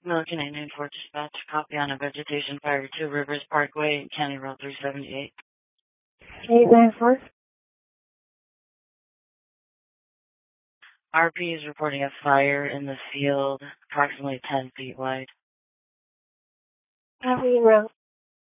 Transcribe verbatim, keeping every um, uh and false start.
Milliken eight nine four dispatch, copy on a vegetation fire, Two Rivers Parkway, County Road three seventy-eight. eight nine four. R P is reporting a fire in the field, approximately ten feet wide. Copy, route.